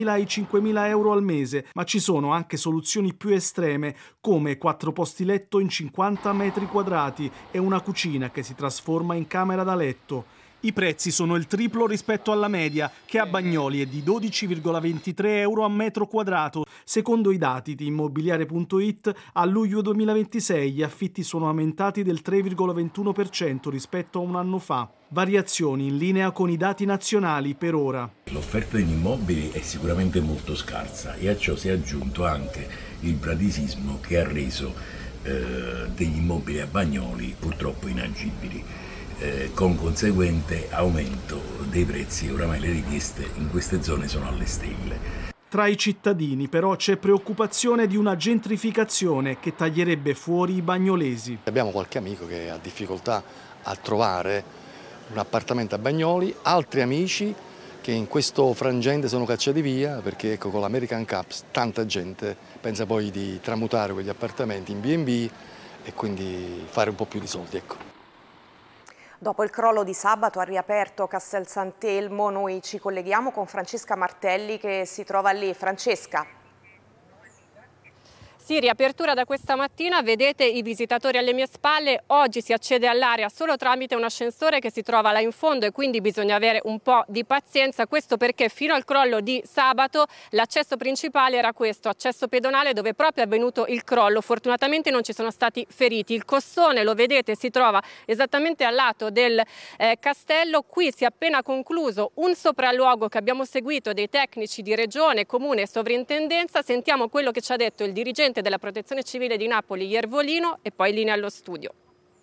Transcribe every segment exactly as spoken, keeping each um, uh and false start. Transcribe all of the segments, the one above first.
ai cinquemila euro al mese, ma ci sono anche soluzioni più estreme, come quattro posti letto in cinquanta metri quadrati e una cucina che si trasforma in camera da letto. I prezzi sono il triplo rispetto alla media, che a Bagnoli è di dodici virgola ventitré euro a metro quadrato. Secondo i dati di immobiliare punto it, a luglio duemilaventisei gli affitti sono aumentati del tre virgola ventuno per cento rispetto a un anno fa. Variazioni in linea con i dati nazionali per ora. L'offerta degli immobili è sicuramente molto scarsa e a ciò si è aggiunto anche il bradisismo che ha reso eh, degli immobili a Bagnoli purtroppo inagibili. Eh, con conseguente aumento dei prezzi. Oramai le richieste in queste zone sono alle stelle. Tra i cittadini però c'è preoccupazione di una gentrificazione che taglierebbe fuori i bagnolesi. Abbiamo qualche amico che ha difficoltà a trovare un appartamento a Bagnoli, altri amici che in questo frangente sono cacciati via perché ecco, con l'American Cups tanta gente pensa poi di tramutare quegli appartamenti in bi e bi e quindi fare un po' più di soldi. Ecco. Dopo il crollo di sabato ha riaperto Castel Sant'Elmo, noi ci colleghiamo con Francesca Martelli che si trova lì. Francesca. Sì, riapertura da questa mattina, vedete i visitatori alle mie spalle, oggi si accede all'area solo tramite un ascensore che si trova là in fondo e quindi bisogna avere un po' di pazienza, questo perché fino al crollo di sabato l'accesso principale era questo, accesso pedonale dove proprio è avvenuto il crollo, fortunatamente non ci sono stati feriti, il costone lo vedete si trova esattamente al lato del eh, castello, qui si è appena concluso un sopralluogo che abbiamo seguito dei tecnici di regione, comune e sovrintendenza, sentiamo quello che ci ha detto il dirigente della Protezione Civile di Napoli, Iervolino, e poi linea allo studio.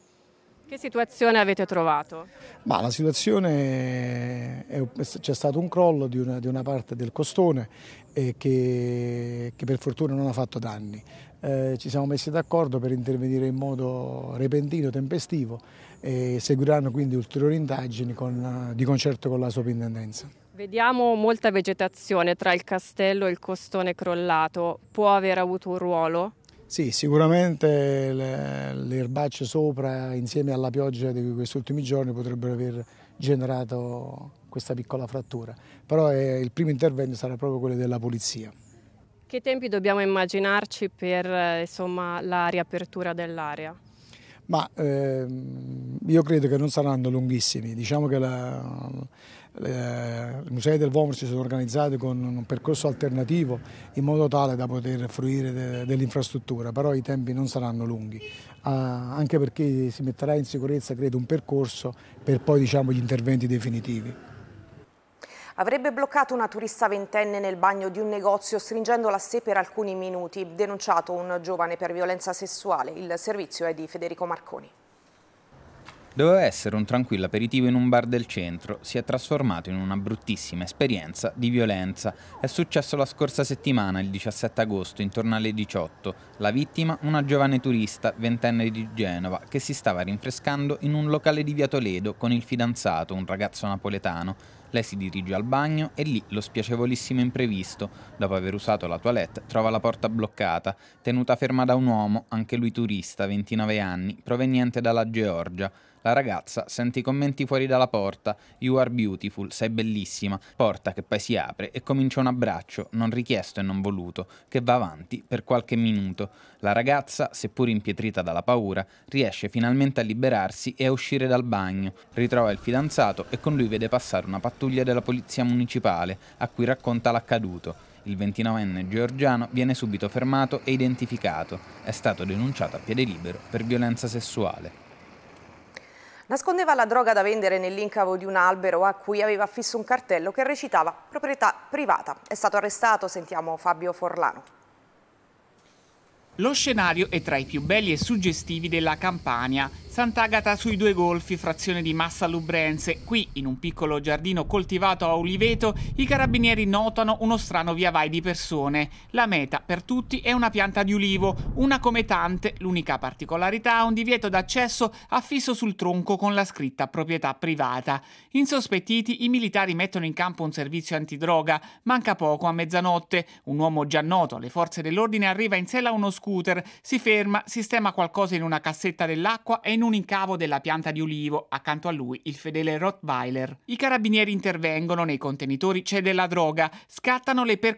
Che situazione avete trovato? Ma la situazione è, c'è stato un crollo di una, di una parte del costone eh, che, che per fortuna non ha fatto danni. Eh, ci siamo messi d'accordo per intervenire in modo repentino, tempestivo e seguiranno quindi ulteriori indagini con, di concerto con la sovrintendenza. Vediamo molta vegetazione tra il castello e il costone crollato, può aver avuto un ruolo? Sì, sicuramente le, le erbacce sopra insieme alla pioggia di questi ultimi giorni potrebbero aver generato questa piccola frattura, però eh, il primo intervento sarà proprio quello della polizia. Che tempi dobbiamo immaginarci per eh, insomma, la riapertura dell'area? Ma ehm, io credo che non saranno lunghissimi, diciamo che la, le, i musei del Vomero si sono organizzati con un percorso alternativo in modo tale da poter fruire de, dell'infrastruttura, però i tempi non saranno lunghi, ah, anche perché si metterà in sicurezza credo un percorso per poi diciamo, gli interventi definitivi. Avrebbe bloccato una turista ventenne nel bagno di un negozio stringendola a sé per alcuni minuti. Denunciato un giovane per violenza sessuale. Il servizio è di Federico Marconi. Doveva essere un tranquillo aperitivo in un bar del centro, si è trasformato in una bruttissima esperienza di violenza. È successo la scorsa settimana, il diciassette agosto, intorno alle diciotto. La vittima, una giovane turista, ventenne di Genova, che si stava rinfrescando in un locale di Via Toledo con il fidanzato, un ragazzo napoletano. Lei si dirige al bagno e lì lo spiacevolissimo imprevisto. Dopo aver usato la toilette, trova la porta bloccata, tenuta ferma da un uomo, anche lui turista, ventinove anni, proveniente dalla Georgia. La ragazza sente i commenti fuori dalla porta, "You are beautiful, sei bellissima", porta che poi si apre e comincia un abbraccio, non richiesto e non voluto, che va avanti per qualche minuto. La ragazza, seppur impietrita dalla paura, riesce finalmente a liberarsi e a uscire dal bagno. Ritrova il fidanzato e con lui vede passare una pattuglia della polizia municipale, a cui racconta l'accaduto. Il ventinovenne georgiano viene subito fermato e identificato. È stato denunciato a piede libero per violenza sessuale. Nascondeva la droga da vendere nell'incavo di un albero a cui aveva affisso un cartello che recitava proprietà privata. È stato arrestato, sentiamo Fabio Forlano. Lo scenario è tra i più belli e suggestivi della Campania. Sant'Agata sui Due Golfi, frazione di Massa Lubrense. Qui, in un piccolo giardino coltivato a uliveto, i carabinieri notano uno strano viavai di persone. La meta per tutti è una pianta di ulivo, una come tante. L'unica particolarità è un divieto d'accesso affisso sul tronco con la scritta proprietà privata. Insospettiti, i militari mettono in campo un servizio antidroga. Manca poco a mezzanotte. Un uomo già noto alle forze dell'ordine arriva in sella a uno scooter, si ferma, sistema qualcosa in una cassetta dell'acqua e in un un incavo della pianta di ulivo, accanto a lui il fedele Rottweiler. I carabinieri intervengono, nei contenitori c'è della droga, scattano le perquisizioni